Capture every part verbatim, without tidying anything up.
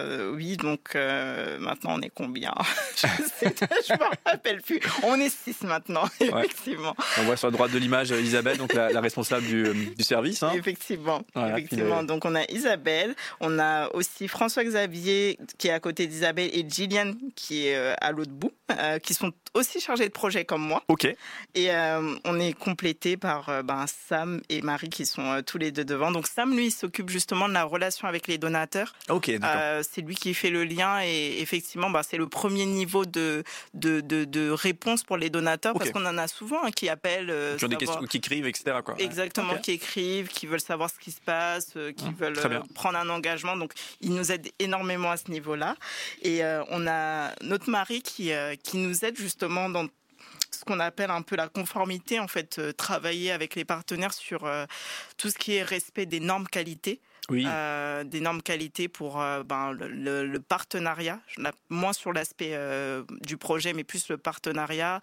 euh, oui, donc euh, maintenant on est combien? Je sais pas, je me rappelle plus. On est six maintenant, Ouais. effectivement. On voit sur la droite de l'image Isabelle, donc la, la responsable du, du service. Hein. Effectivement, Voilà, effectivement. les... Donc on a Isabelle, on a aussi François-Xavier qui est à côté d'Isabelle et Gillian qui est euh, à l'autre bout, euh, qui sont aussi chargés de projet comme moi. Ok. Et euh, on est complété par euh, ben, Sam et Marie qui sont euh, tous les deux devant. Donc Sam, lui, il s'occupe justement de la relation avec les donateurs. Ok, d'accord. Euh, c'est lui qui fait le lien et effectivement, ben, c'est le premier niveau de, de, de, de réponse pour les donateurs Okay. parce qu'on en a souvent hein, qui appellent. Euh, qui ont savoir... des questions, qui écrivent, et cetera. Quoi. Exactement, okay. qui écrivent, qui veulent savoir ce qui se passe, euh, qui mmh, veulent euh, prendre un engagement. Donc, ils nous aident énormément à ce niveau-là. Et euh, on a notre Marie qui, euh, qui nous aide justement dans ce qu'on appelle un peu la conformité, en fait, euh, travailler avec les partenaires sur euh, tout ce qui est respect des normes qualité. Oui. Euh, des normes qualité pour euh, ben, le, le, le partenariat, moins sur l'aspect euh, du projet, mais plus le partenariat.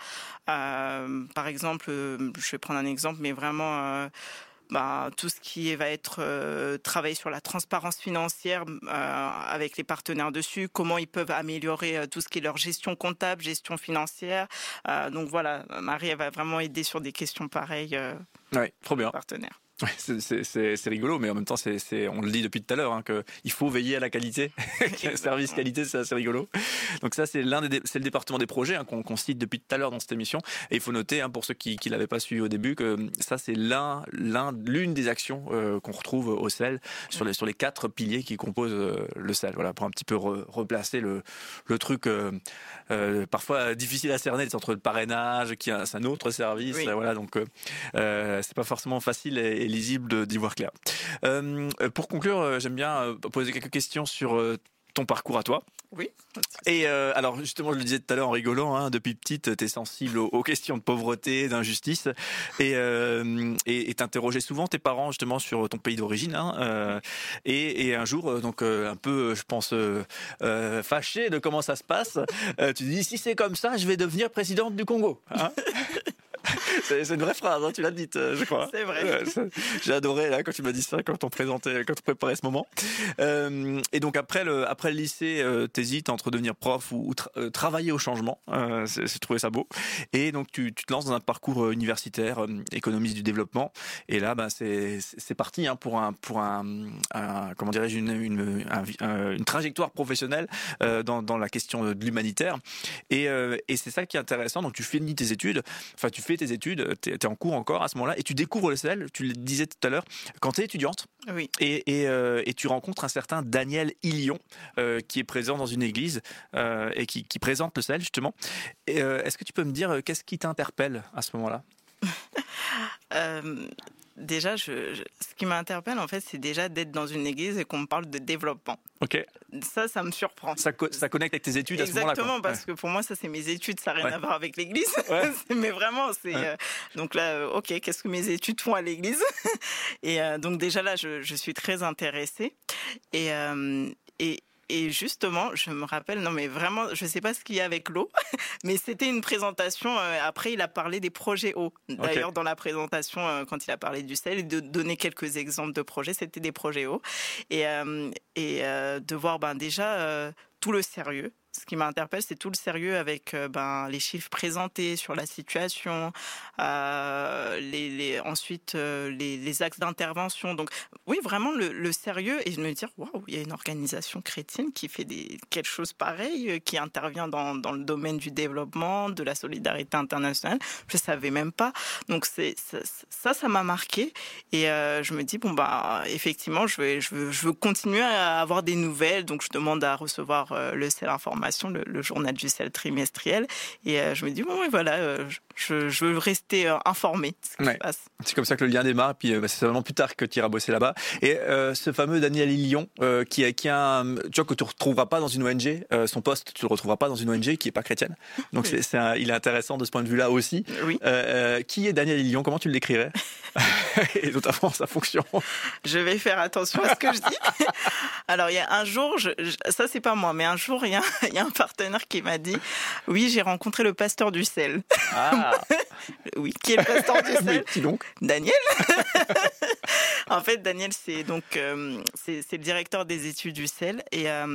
Euh, par exemple, euh, je vais prendre un exemple, mais vraiment... Euh, Ben, tout ce qui va être euh, travailler sur la transparence financière euh, avec les partenaires dessus, comment ils peuvent améliorer euh, tout ce qui est leur gestion comptable, gestion financière. Euh, donc voilà, Marie, elle va vraiment aider sur des questions pareilles. Euh, ouais, trop bien. Partenaires. Ouais, c'est, c'est, c'est, c'est rigolo, mais en même temps, c'est, c'est, on le dit depuis tout à l'heure, hein, qu'il faut veiller à la qualité. Service qualité, c'est assez rigolo. Donc ça, c'est, l'un des, c'est le département des projets hein, qu'on, qu'on cite depuis tout à l'heure dans cette émission. Et il faut noter, hein, pour ceux qui ne l'avaient pas suivi au début, que ça, c'est l'un, l'un, l'une des actions euh, qu'on retrouve au C E L sur les, sur les quatre piliers qui composent euh, le C E L. Voilà, pour un petit peu re, replacer le, le truc euh, euh, parfois difficile à cerner entre le parrainage, qui est un autre service. Oui. Voilà, donc euh, c'est pas forcément facile et, et lisible de, d'y voir clair. Euh, pour conclure, j'aime bien poser quelques questions sur ton parcours à toi. Oui. Et euh, alors justement, je le disais tout à l'heure en rigolant, hein, depuis petite, t'es sensible aux, aux questions de pauvreté, d'injustice, et euh, et, et t'interrogeais souvent tes parents justement sur ton pays d'origine. Hein, euh, et, et un jour, donc euh, un peu, je pense, euh, euh, fâché de comment ça se passe, euh, tu dis si c'est comme ça, je vais devenir présidente du Congo. Hein. C'est, c'est une vraie phrase, hein, tu l'as dite, je crois. C'est vrai. Euh, ça, j'ai adoré là quand tu m'as dit ça, quand on présentait, quand on préparait ce moment. Euh, et donc après le, après le lycée, euh, t'hésites entre devenir prof ou, ou tra- euh, travailler au changement. Euh, c'est, j'ai trouvé ça beau. Et donc tu, tu te lances dans un parcours universitaire, euh, économiste du développement. Et là, bah c'est, c'est parti hein, pour un, pour un, un comment dirais-je, une, une, un, une trajectoire professionnelle euh, dans, dans la question de l'humanitaire. Et, euh, et c'est ça qui est intéressant. Donc tu finis tes études, enfin tu fais tes études, tu es en cours encore à ce moment-là, et tu découvres le C E L, tu le disais tout à l'heure, quand tu es étudiante. Oui. Et, et, euh, et tu rencontres un certain Daniel Hillion, euh, qui est présent dans une église euh, et qui, qui présente le C E L, justement. Et, euh, est-ce que tu peux me dire, qu'est-ce qui t'interpelle à ce moment-là? euh... Déjà, je, je, ce qui m'interpelle, en fait, c'est déjà d'être dans une église et qu'on me parle de développement. Ok. Ça, ça me surprend. Ça, co- ça connecte avec tes études à ce moment-là. Exactement, parce ouais. que pour moi, ça, c'est mes études, ça n'a rien ouais. à voir avec l'église. Ouais. Mais vraiment, c'est... Ouais. Euh, donc là, euh, ok, qu'est-ce que mes études font à l'église? Et euh, donc déjà là, je, je suis très intéressée. Et... Euh, et Et justement, je me rappelle, non mais vraiment, je ne sais pas ce qu'il y a avec l'eau, mais c'était une présentation, euh, après il a parlé des projets eau. D'ailleurs, okay. Dans la présentation, euh, quand il a parlé du C E L, et de donner quelques exemples de projets, c'était des projets eau. Et, euh, et euh, de voir ben, déjà euh, tout le sérieux. Ce qui m'interpelle, c'est tout le sérieux avec euh, ben, les chiffres présentés sur la situation, euh, les, les, ensuite euh, les, les axes d'intervention. Donc oui, vraiment le, le sérieux et de me dire, waouh, il y a une organisation chrétienne qui fait des, quelque chose pareil, qui intervient dans, dans le domaine du développement, de la solidarité internationale. Je ne savais même pas. Donc c'est, ça, ça, ça m'a marqué. Et euh, je me dis, bon, bah, effectivement, je, vais, je, veux, je veux continuer à avoir des nouvelles. Donc je demande à recevoir euh, le C E L Information. Le, le journal du C E L trimestriel, et euh, je me dis bon oui voilà, euh, je, je veux rester euh, informée de ce qui ouais. se passe. C'est comme ça que le lien démarre, et puis euh, bah, c'est vraiment plus tard que tu iras bosser là-bas. Et euh, ce fameux Daniel Hillion, euh, qui, qui a, un, tu vois que tu ne retrouveras pas dans une O N G, euh, son poste, tu le retrouveras pas dans une O N G qui est pas chrétienne. Donc oui. c'est, c'est un, il est intéressant de ce point de vue-là aussi. Oui. Euh, euh, qui est Daniel Hillion? Comment tu le décrirais? Et notamment sa fonction. Je vais faire attention à ce que je dis. Alors il y a un jour, je, je, ça c'est pas moi, mais un jour il y a, il y a un partenaire qui m'a dit, oui j'ai rencontré le pasteur du C E L. Ah. Oui, qui est le pasteur du C E L? Mais qui donc? Daniel. En fait Daniel c'est donc euh, c'est, c'est le directeur des études du C E L et euh,